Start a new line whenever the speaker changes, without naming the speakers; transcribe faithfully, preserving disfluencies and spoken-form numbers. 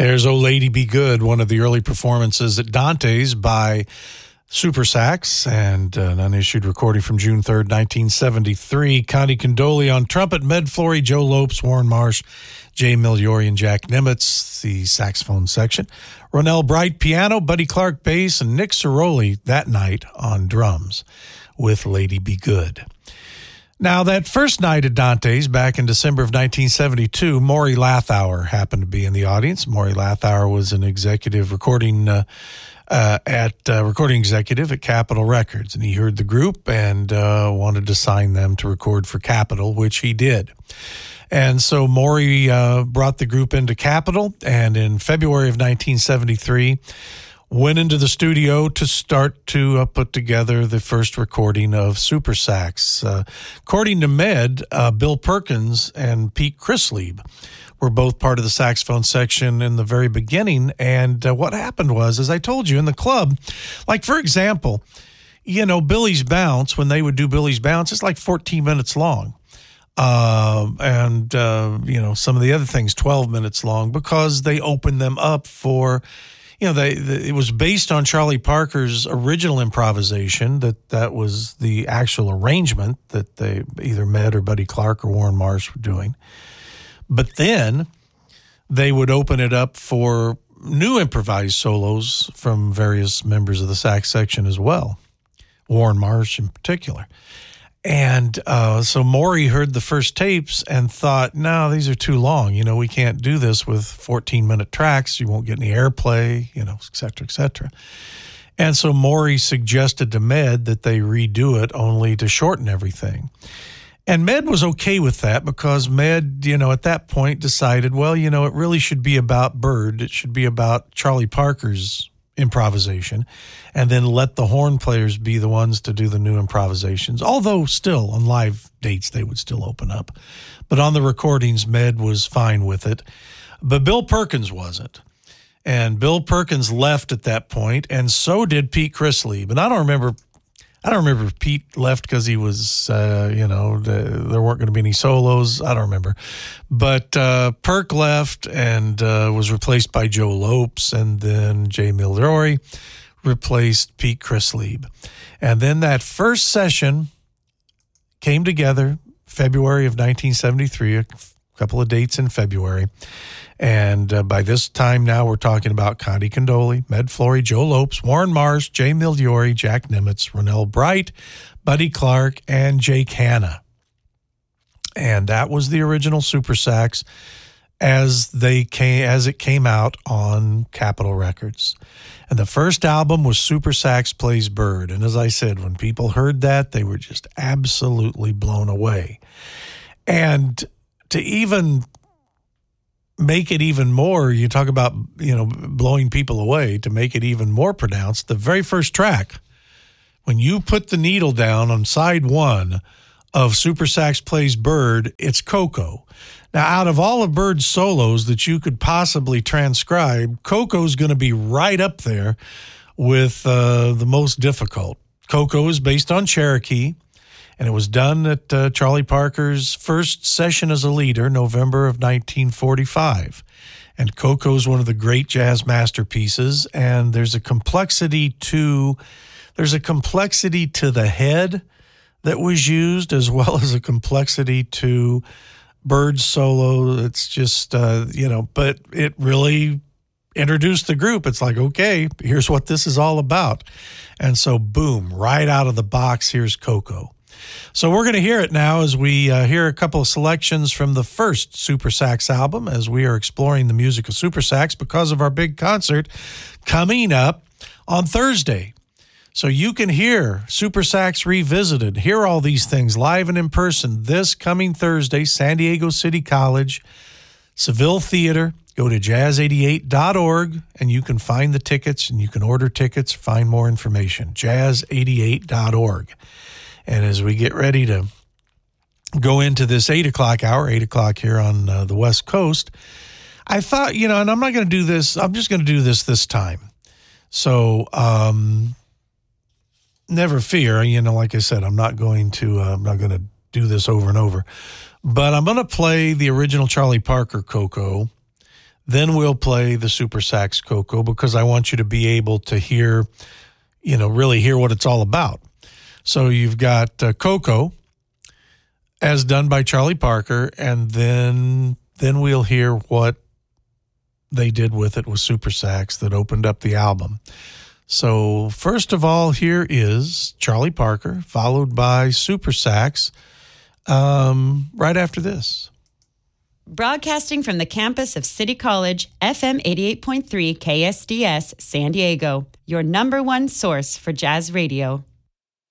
There's Oh Lady Be Good, one of the early performances at Dante's by Super Sax, and an unissued recording from June third, nineteen seventy-three. Connie Condoli on trumpet, Med Flory, Joe Lopes, Warren Marsh, Jay Migliore, and Jack Nimitz, the saxophone section. Ronell Bright, piano, Buddy Clark, bass, and Nick Ceroli that night on drums with Lady Be Good. Now, that first night at Dante's back in December of nineteen seventy-two, Maury Lathauer happened to be in the audience. Maury Lathauer was an executive recording uh, uh, at uh, recording executive at Capitol Records, and he heard the group and uh, wanted to sign them to record for Capitol, which he did. And so Maury uh, brought the group into Capitol, and in February of nineteen seventy-three, went into the studio to start to uh, put together the first recording of Super Sax. Uh, according to Med, uh, Bill Perkins and Pete Chrislieb were both part of the saxophone section in the very beginning. And uh, what happened was, as I told you, in the club, like, for example, you know, Billy's Bounce, when they would do Billy's Bounce, it's like fourteen minutes long. Uh, and, uh, you know, some of the other things, twelve minutes long, because they opened them up for... You know, they, the, it was based on Charlie Parker's original improvisation. That that was the actual arrangement that they either Med or Buddy Clark or Warren Marsh were doing. But then they would open it up for new improvised solos from various members of the sax section as well, Warren Marsh in particular. And uh, so Maury heard the first tapes and thought, no, these are too long. You know, we can't do this with fourteen-minute tracks. You won't get any airplay, you know, et cetera, et cetera. And so Maury suggested to Med that they redo it only to shorten everything. And Med was okay with that because Med, you know, at that point decided, well, you know, it really should be about Bird. It should be about Charlie Parker's improvisation, and then let the horn players be the ones to do the new improvisations. Although still on live dates, they would still open up. But on the recordings, Med was fine with it. But Bill Perkins wasn't. And Bill Perkins left at that point, and so did Pete Chrislieb. And I don't remember I don't remember if Pete left because he was, uh, you know, the, there weren't going to be any solos. I don't remember. But uh, Perk left and uh, was replaced by Joe Lopes, and then Jay Migliore replaced Pete Chrislieb. And then that first session came together February of nineteen seventy-three, a couple of dates in February. And uh, by this time now, we're talking about Connie Condoli, Med Flory, Joe Lopes, Warren Marsh, Jay Migliore, Jack Nimitz, Ronell Bright, Buddy Clark, and Jake Hanna. And that was the original Super Sax as they came, as it came out on Capitol Records. And the first album was Super Sax Plays Bird. And as I said, when people heard that, they were just absolutely blown away. And to even make it even more, you talk about, you know, blowing people away, to make it even more pronounced, the very first track, when you put the needle down on side one of Super Sax Plays Bird, it's Coco. Now, out of all of Bird's solos that you could possibly transcribe, Coco's going to be right up there with uh, the most difficult. Coco is based on Cherokee, and it was done at uh, Charlie Parker's first session as a leader, November of nineteen forty-five. And Coco is one of the great jazz masterpieces, and there's a complexity to there's a complexity to the head that was used, as well as a complexity to Bird's solo. It's just, uh, you know, but it really introduced the group. It's like, okay, here's what this is all about. And so, boom, right out of the box, here's Coco. So we're going to hear it now as we uh, hear a couple of selections from the first Super Sax album, as we are exploring the music of Super Sax because of our big concert coming up on Thursday. So you can hear Super Sax Revisited, hear all these things live and in person this coming Thursday, San Diego City College, Seville Theater. Go to jazz eighty-eight dot org and you can find the tickets, and you can order tickets, find more information, jazz eighty-eight dot org. And as we get ready to go into this eight o'clock hour, eight o'clock here on uh, the West Coast, I thought, you know, and I'm not going to do this, I'm just going to do this this time. So, um, never fear, you know, like I said, I'm not going to, uh, I'm not going to do this over and over. But I'm going to play the original Charlie Parker Coco Then we'll play the Super Sax Coco because I want you to be able to hear, you know, really hear what it's all about. So you've got uh, Coco, as done by Charlie Parker, and then then we'll hear what they did with it with Super Sax that opened up the album. So first of all, here is Charlie Parker, followed by Super Sax, um, right after this.
Broadcasting from the campus of City College, F M eighty-eight point three K S D S, San Diego, your number one source for jazz radio.